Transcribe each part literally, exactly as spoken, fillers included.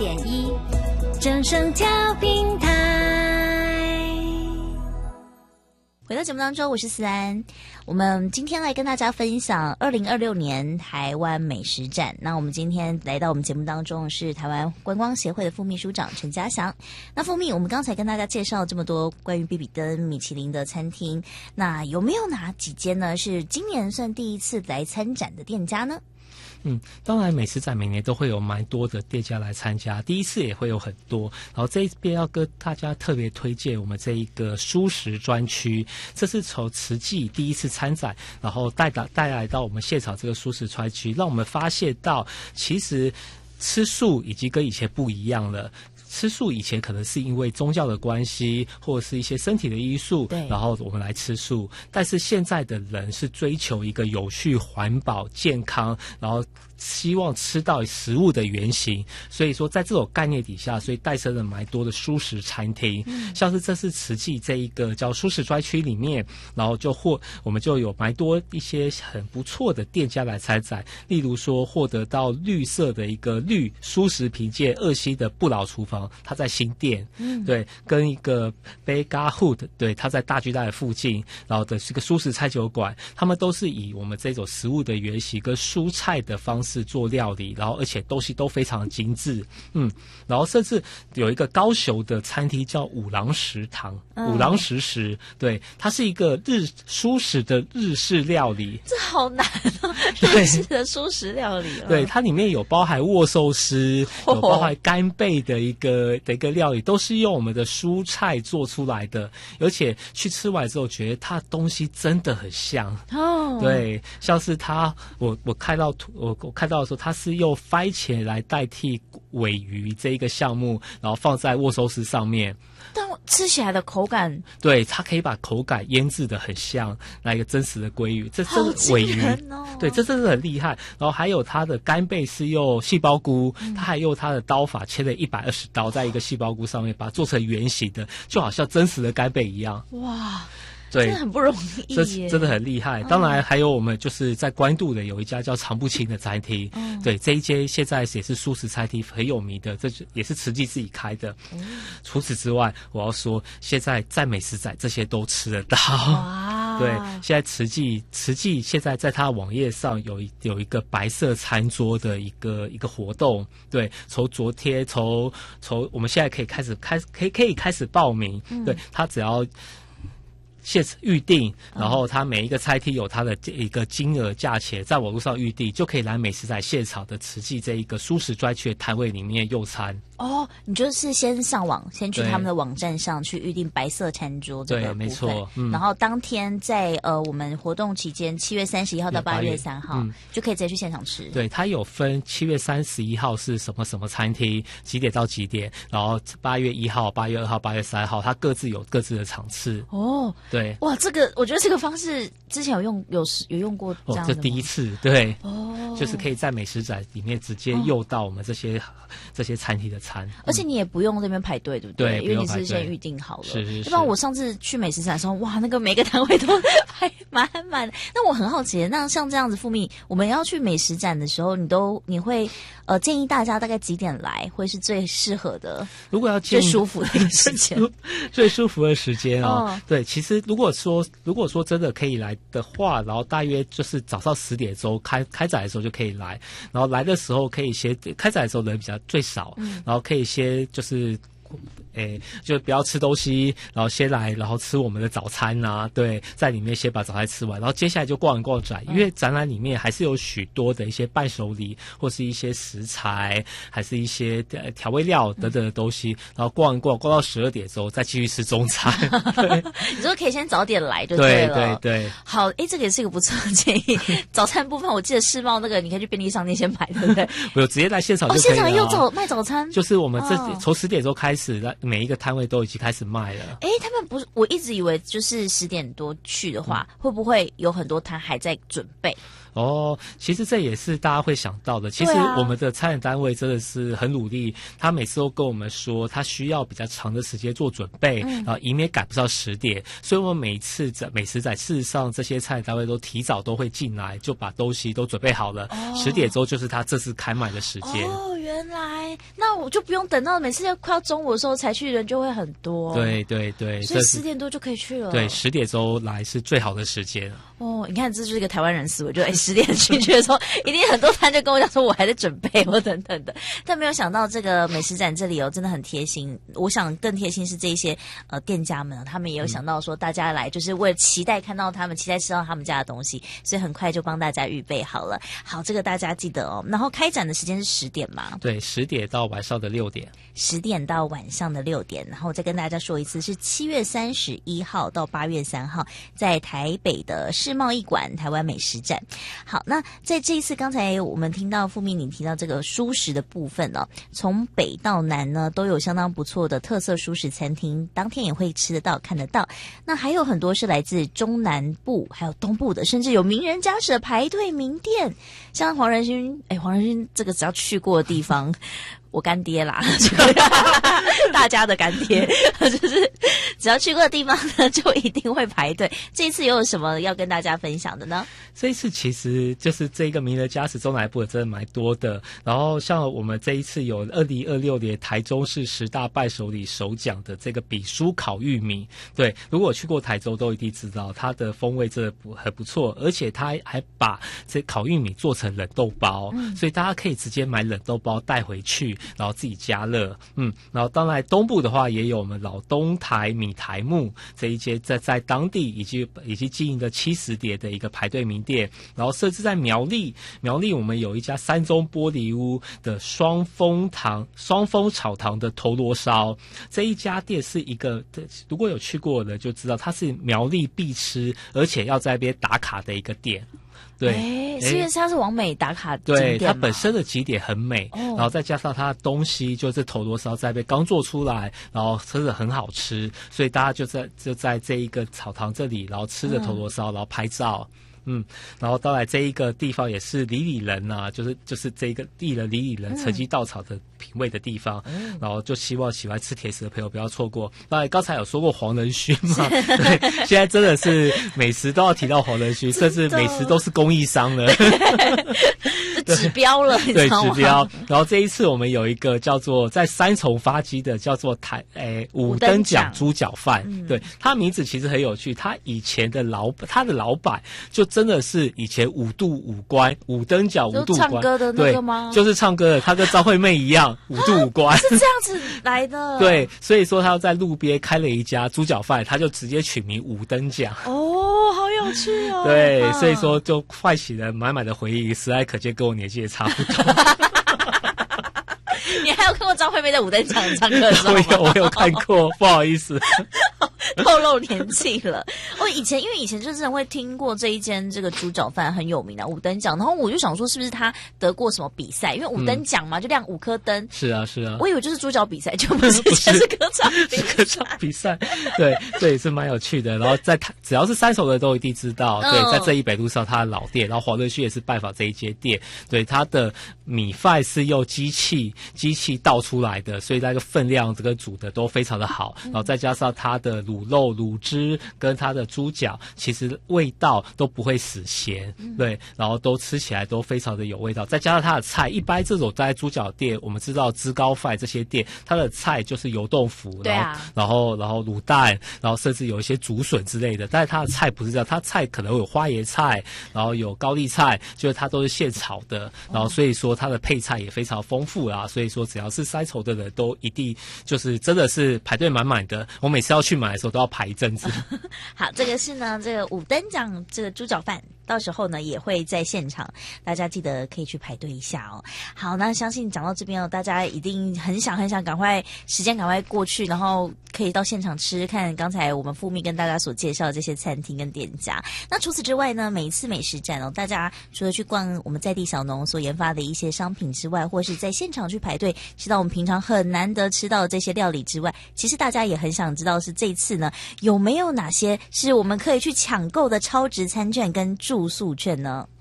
点一，正声调平台。回到节目当中，我是思安。我们今天来跟大家分享二零二六年台湾美食展。那我们今天来到我们节目当中是台湾观光协会的副秘书长陈家祥。那副秘，我们刚才跟大家介绍这么多关于比比登、米其林的餐厅，那有没有哪几间呢是今年算第一次来参展的店家呢？ 嗯，当然美食展每年都会有蛮多的店家来参加，第一次也会有很多。然后这一边要跟大家特别推荐我们这一个蔬食专区，这是从慈济第一次参展，然后带到带来到我们现场这个蔬食专区，让我们发现到其实吃素已经跟以前不一样了。吃素以前可能是因为宗教的关系，或者是一些身体的因素，然后我们来吃素。但是现在的人是追求一个有序、环保、健康，然后希望吃到食物的原型。所以说在这种概念底下，所以诞生了蛮多的蔬食餐厅，嗯、像是这是慈济这一个叫蔬食专区里面，然后就获我们就有蛮多一些很不错的店家来参展，例如说获得到绿色的一个绿蔬食评鉴二星的不老厨房。他在新店，嗯，对，跟一个 Vega Hood， 对，他在大巨蛋的附近，然后的是个蔬食餐酒馆，他们都是以我们这种食物的原型跟蔬菜的方式做料理，然后而且东西都非常精致，嗯，然后甚至有一个高雄的餐厅叫五郎食堂，嗯、五郎食食，对，它是一个日蔬食的日式料理， 这好难哦，日式的蔬食料理， 对，它里面有包含握寿司，有包含干贝的一个。的一个料理都是用我们的蔬菜做出来的，而且去吃完之后觉得它的东西真的很香哦。对，像是它，我我看到我我看到的时候，它是用番茄来代替鲔鱼这一个项目，然后放在握寿司上面。 但吃起来的口感， 对，它可以把口感腌制的很像那一个真实的鲑鱼，这真的鲔鱼、哦，对，这真的很厉害。然后还有它的干贝是用细胞菇，嗯、它还用它的刀法切了一百二十刀，在一个细胞菇上面把它做成圆形的，就好像真实的干贝一样。哇！对， 真的很不容易， 这真的很厉害。当然还有我们就是在关渡的有一家叫常不清的餐厅，嗯、对，这一间现在也是蔬食餐厅很有名的，这也是慈济自己开的。嗯、除此之外，我要说现在在美食展这些都吃得到。哇！对，现在慈济慈济现在在它的网页上有一有一个白色餐桌的一个一个活动，对，从昨天从从我们现在可以开始开可以可以开始报名，嗯、对，他只要。现预定，然后他每一个餐厅有他的一个金额价钱，在网络上预定就可以来美食在现场的慈济这一个蔬食专区的摊位里面用餐。 哦，你就是先上网，先去他们的网站上去预定白色餐桌这个部分， 对，没错。嗯、 然后当天在呃我们活动期间，七月三十一号到八月三号，嗯、就可以直接去现场吃。 对，它有分七月三十一号是什么什么餐厅，几点到几点，然后八月一号、八月二号、八月三号，它各自有各自的场次。哦，对， 哇，这个我觉得这个方式之前有用有有用过这样的吗？ 哦，这第一次，对，哦，就是可以在美食展里面直接用到我们这些、哦、这些餐厅的餐， 而且你也不用这边排队，对不对？ 对， 因为你是先预定好了。 是是是。 要不然我上次去美食展的时候，哇，那个每个摊位都排满满的。那我很好奇，那像这样子，副秘，我们要去美食展的时候，你都你会呃建议大家大概几点来，会是最适合的？ 如果要最舒服的一个时间， 最舒服的时间哦。哦对，其实如果说如果说真的可以来的话，然后大约就是早上十点钟开开展的时候就可以来，然后来的时候可以先开展的时候人比较最少，嗯、然后可以先就是。诶，就不要吃东西，然后先来，然后吃我们的早餐啊，对，在里面先把早餐吃完，然后接下来就逛一逛展，因为展览里面还是有许多的一些伴手礼，或是一些食材，还是一些呃调味料等等的东西，然后逛一逛，逛到十二点之后再继续吃中餐。对， 你说可以先早点来就对了， 对对对。 好，诶，这个也是一个不错的建议。早餐部分，我记得世贸那个你可以去便利商店先买，对不对？ 没有，直接在现场就可以了。 哦，现场又早卖早餐， 就是我们这从十点钟开始，每一个摊位都已经开始卖了。 哎，他们不是，我一直以为就是十点多去的话，嗯、会不会有很多摊还在准备？ 哦，其实这也是大家会想到的。其实我们的参展单位真的是很努力，他每次都跟我们说，他需要比较长的时间做准备，嗯、然后以免赶不上十点。所以我们每次在美食展，事实上这些参展单位都提早都会进来，就把东西都准备好了。十、哦、点钟就是他这次开卖的时间。 哦，原原来那我就不用等到每次快要中午的时候才去，人就会很多。 对对对， 所以十点多就可以去了。 对，十点钟来是最好的时间。 哦，你看这就是一个台湾人思维，就哎十点进去的时候，一定很多餐就跟我讲说我还在准备或等等的，但没有想到这个美食展这里哦真的很贴心。我想更贴心是这些呃店家们，他们也有想到说大家来就是为了期待看到他们，期待吃到他们家的东西，所以很快就帮大家预备好了。好，这个大家记得哦。然后开展的时间是十点嘛？ 对，十点到晚上的六点。 十点到晚上的六点，然后再跟大家说一次，是七月三十一号到八月三号，在台北的世贸易馆台湾美食展。好，那在这一次，刚才我们听到副秘你提到这个蔬食的部分哦，从北到南呢都有相当不错的特色蔬食餐厅，当天也会吃得到、看得到。那还有很多是来自中南部还有东部的，甚至有名人家史的排队名店，像黄仁勋，哎，黄仁勋这个只要去过的地方。我干爹啦，大家的干爹，就是只要去过的地方呢，就一定会排队。这一次又有什么要跟大家分享的呢？ 这一次其实就是这个名人家史中南部的真的蛮多的，然后像我们这一次有二零二六年台中市十大伴手礼首奖的这个比酥烤玉米，对，如果去过台州都一定知道它的风味真的不很不错，而且它还把这烤玉米做成冷豆包，嗯、所以大家可以直接买冷豆包带回去，然后自己加热。嗯，然后当然东部的话也有我们老东台米台木这一间在在当地以及以及经营的七十碟的一个排队名店，然后甚至在苗栗，苗栗我们有一家山中玻璃屋的双峰堂双峰炒糖的头螺烧，这一家店是一个如果有去过的就知道它是苗栗必吃，而且要在那边打卡的一个店。对， 欸、是因为它是往美打卡景点， 对，它本身的景点很美，哦、然后再加上它的东西就是头螺烧在被刚做出来，然后真的很好吃，所以大家就在就在这一个草堂这里，然后吃着头螺烧，嗯、然后拍照。嗯，然后当然这一个地方也是里里人啊，就是就是这一个艺人里里人曾经稻草的品味的地方，嗯、然后就希望喜欢吃甜食的朋友不要错过。当然刚才有说过黄仁勋嘛，对，现在真的是美食都要提到黄仁勋，甚至美食都是公益商了， 指标了，你知道吗？ 对，指标。然后这一次我们有一个叫做在三重发迹的叫做台诶五灯奖猪脚饭，嗯、对，它名字其实很有趣，它以前的老他的老板就真的是以前五度五关五灯奖五度五关唱歌的那个吗？ 就是唱歌的，他跟张惠妹一样五度五关是这样子来的。 对，所以说他在路边开了一家猪脚饭，他就直接取名五灯奖。 哦，好有趣哦。 对，啊、所以说就唤起了满满的回忆，实在可见跟我年纪也差不多。 你还有看过张惠妹在五灯奖唱歌的时候吗？ 我有，我有看过，不好意思。 透露年纪了。我以前因为以前就真的会听过这一间这个猪脚饭很有名的五灯奖，然后我就想说是不是他得过什么比赛？因为五灯奖嘛，嗯、就亮五颗灯。是啊是啊。 我以为就是猪脚比赛，就不是，是歌唱比赛。 歌唱比赛，对，这也是蛮有趣的。然后在只要是三手的都一定知道，对，在这一北路上他的老店，然后黄仁勋也是拜访这一间店，对，他的米饭是用机器机器倒出来的，所以那个分量这个煮的都非常的好，然后再加上它的卤肉、卤汁跟它的猪脚，其实味道都不会死咸，对，然后都吃起来都非常的有味道。再加上它的菜，一般这种在猪脚店，我们知道芝高饭这些店，它的菜就是油豆腐，然后、啊、然后然后卤蛋，然后甚至有一些竹笋之类的。但是它的菜不是这样，它菜可能有花椰菜，然后有高丽菜，就是它都是现炒的，然后所以说它的配菜也非常丰富啊。所以说只要是三重的人都一定就是真的是排队满满的。我每次要去买的时候都要排一阵子。 好，这个是呢，这个五灯奖这个猪脚饭，到时候呢也会在现场，大家记得可以去排队一下哦。好，那相信讲到这边哦，大家一定很想很想赶快时间赶快过去，然后可以到现场吃看刚才我们副秘跟大家所介绍的这些餐厅跟店家。那除此之外呢，每一次美食展哦，大家除了去逛我们在地小农所研发的一些商品之外，或是在现场去排队吃到我们平常很难得吃到的这些料理之外，其实大家也很想知道是这一次呢有没有哪些是我们可以去抢购的超值餐券跟住宿券呢？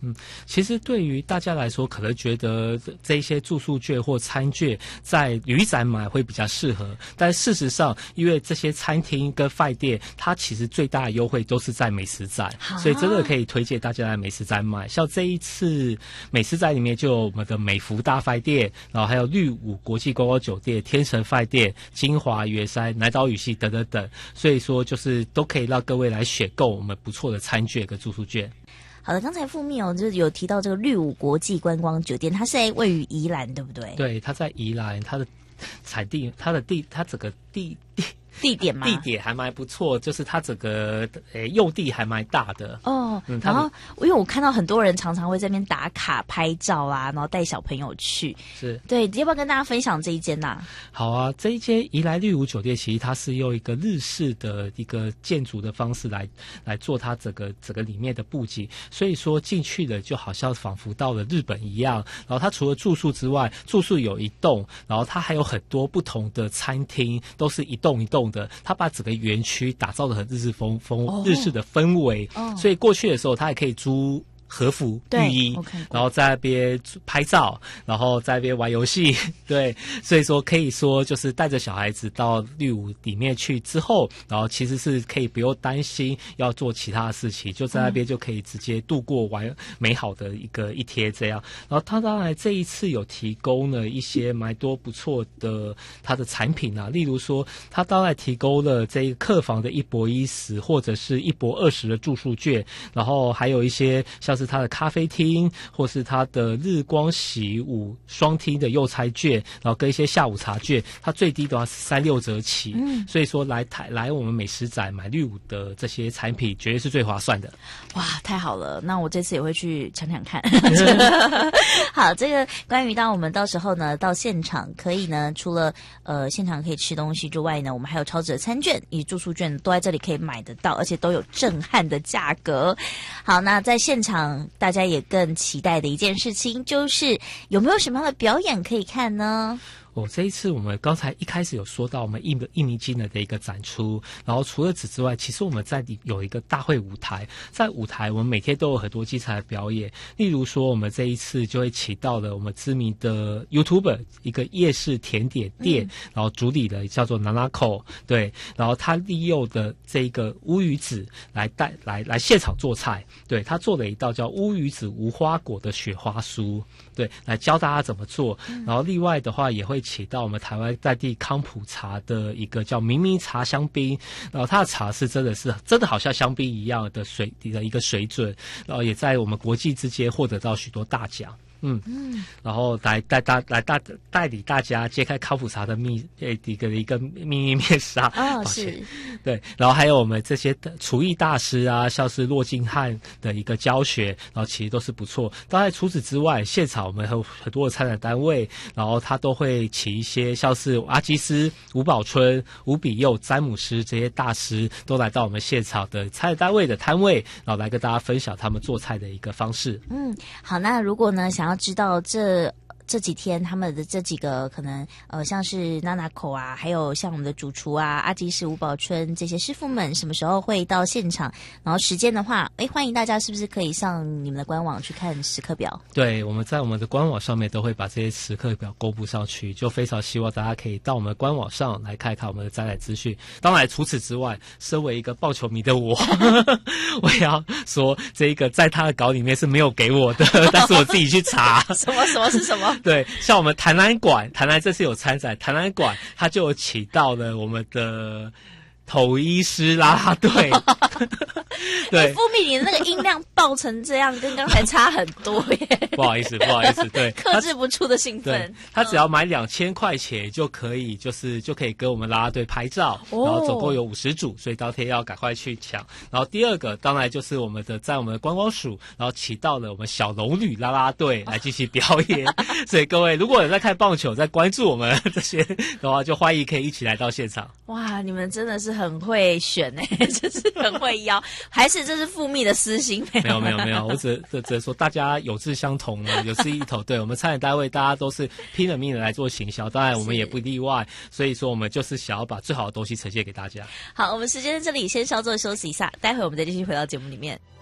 嗯，其实对于大家来说，可能觉得这一些住宿券或餐券在旅展买会比较适合，但事实上，因为这些餐厅跟饭店，它其实最大的优惠都是在美食展，所以真的可以推荐大家来美食展买。像这一次美食展里面就有我们的美福大饭店，然后还有绿舞国际观光酒店、天成饭店、金华圆山、南岛语系等等等，所以说就是都可以让各位来选购我们不错的餐券跟住宿券。 好的，刚才副秘哦，就是有提到这个绿舞国际观光酒店，它是在位于宜兰，对不对？ 对，它在宜兰，它的产地，它的地，它整个地地。 地点吗？ 地点还蛮不错，就是它整个诶用地还蛮大的哦。嗯、然后因为我看到很多人常常会在那边打卡拍照啊，然后带小朋友去。 是， 对，要不要跟大家分享这一间呐、啊？ 好啊，这一间宜兰绿舞酒店，其实它是用一个日式的一个建筑的方式来来做它整个整个里面的布景，所以说进去的就好像仿佛到了日本一样。然后它除了住宿之外，住宿有一栋，然后它还有很多不同的餐厅，都是一栋一栋的，他把整个园区打造的很日式风风、oh. 日式的氛围， oh. 所以过去的时候他还可以租和服浴衣，然后在那边拍照，然后在那边玩游戏，对，所以说可以说就是带着小孩子到绿舞里面去之后，然后其实是可以不用担心要做其他的事情，就在那边就可以直接度过完美好的一个一天这样。然后他当然这一次有提供了一些蛮多不错的他的产品啊，例如说他当然提供了这个客房的一博一十或者是一博二十的住宿券，然后还有一些像是它的咖啡厅，或是它的日光洗舞双厅的用餐券，然后跟一些下午茶券，它最低都要三六折起。嗯，所以说来台来我们美食展买绿舞的这些产品，绝对是最划算的。 哇，太好了！那我这次也会去抢抢看。好，这个关于到我们到时候呢，到现场可以呢，除了呃现场可以吃东西之外呢，我们还有超值的餐券以及住宿券都在这里可以买得到，而且都有震撼的价格。好，那在现场大家也更期待的一件事情就是有没有什么样的表演可以看呢？ 哦，这一次我们刚才一开始有说到我们印印尼金的的一个展出，然后除了此之外，其实我们在有一个大会舞台，在舞台我们每天都有很多精彩的表演，例如说我们这一次就会请到了我们知名的 YouTuber 一个夜市甜点店，嗯、然后主理的叫做 Nanako， 对，然后他利用的这个乌鱼子来带来来现场做菜，对，他做了一道叫乌鱼子无花果的雪花酥，对，来教大家怎么做，嗯、然后另外的话也会起到我们台湾在地康普茶的一个叫明明茶香槟，然后它的茶是真的是真的好像香槟一样的水的一个水准，然后也在我们国际之间获得到许多大奖。嗯嗯，然后来带大来大带领大家揭开康普茶的秘呃一个一个秘密面纱哦，是， 对，然后还有我们这些厨艺大师啊，像是骆金汉的一个教学，然后其实都是不错。当然除此之外，现场我们还有很多的参展单位，然后他都会请一些像是阿基斯、吴宝春、吴比佑、詹姆斯这些大师都来到我们现场的参展单位的摊位，然后来跟大家分享他们做菜的一个方式。 嗯，好，那如果呢想要知道这这几天他们的这几个可能呃像是娜娜口啊，还有像我们的主厨啊阿基师、吴宝春这些师傅们什么时候会到现场，然后时间的话，哎，欢迎大家是不是可以上你们的官网去看时刻表？ 对，我们在我们的官网上面都会把这些时刻表公布上去，就非常希望大家可以到我们的官网上来看一看我们的展览资讯。当然除此之外，身为一个棒球迷的我我也要说这一个在他的稿里面是没有给我的但是我自己去查什么什么是什么。 对，像我们台南馆，台南这次有参展，台南馆他就有请到了我们的统一师啦啦队。对， 副秘你的那个音量爆成这样，跟刚才差很多耶。 不好意思，不好意思，对， 克制不住的兴奋。 他只要买两千块钱就可以，就是就可以跟我们啦啦队拍照，哦、然后总共有五十组，所以当天要赶快去抢。然后第二个当然就是我们的在我们的观光署，然后请到了我们小龙女啦啦队来进行表演。所以各位如果有在看棒球，在关注我们这些的话，就欢迎可以一起来到现场。 哇，你们真的是很会选哎，就是很会邀，还是这是副秘的私心？ 没有没有没有，我只只只能说大家有志相同呢，有志一同。对，我们参展单位大家都是拼了命的来做行销，当然我们也不例外。所以说我们就是想要把最好的东西呈现给大家。 好，我们时间在这里先稍作休息一下，待会我们再继续回到节目里面。